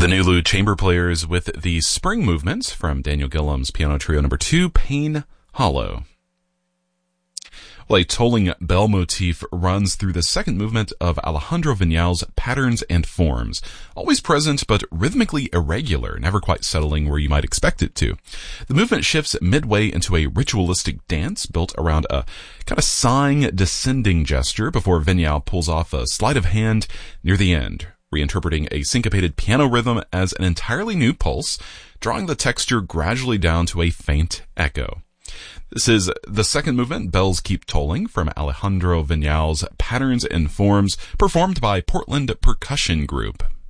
The Nulu Chamber Players with the Spring Movements from Daniel Gillham's Piano Trio No. 2, Pain Hollow. Well, a tolling bell motif runs through the second movement of Alejandro Viñal's Patterns and Forms, always present but rhythmically irregular, never quite settling where you might expect it to. The movement shifts midway into a ritualistic dance built around a kind of sighing, descending gesture before Viñal pulls off a sleight of hand near the end, reinterpreting a syncopated piano rhythm as an entirely new pulse, drawing the texture gradually down to a faint echo. This is the second movement, Bells Keep Tolling, from Alejandro Viñal's Patterns and Forms, performed by Portland Percussion Group.